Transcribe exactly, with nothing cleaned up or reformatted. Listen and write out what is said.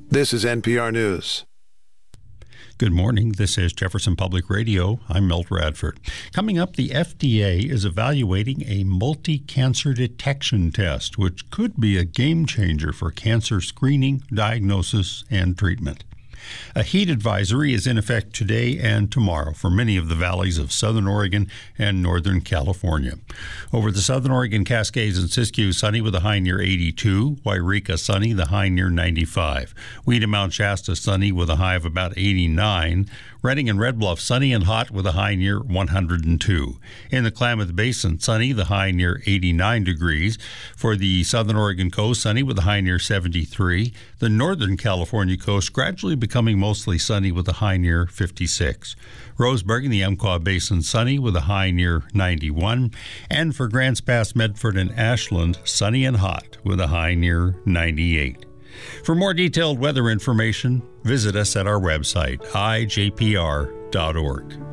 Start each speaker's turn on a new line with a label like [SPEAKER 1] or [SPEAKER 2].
[SPEAKER 1] This is N P R News.
[SPEAKER 2] Good morning. This is Jefferson Public Radio. I'm Milt Radford. Coming up, the F D A is evaluating a multi-cancer detection test, which could be a game changer for cancer screening, diagnosis, and treatment. A heat advisory is in effect today and tomorrow for many of the valleys of southern Oregon and northern California. Over the southern Oregon Cascades and Siskiyou, sunny with a high near eighty-two. Wairika, sunny, the high near ninety-five. Weed and Mount Shasta, sunny with a high of about eighty-nine. Redding and Red Bluff, sunny and hot with a high near one hundred two. In the Klamath Basin, sunny, the high near eighty-nine degrees. For the southern Oregon coast, sunny with a high near seventy-three. The northern California coast gradually becoming mostly sunny with a high near fifty-six. Roseburg in the Umpqua Basin, sunny with a high near ninety-one. And for Grants Pass, Medford, and Ashland, sunny and hot with a high near ninety-eight. For more detailed weather information, visit us at our website, I J P R dot org.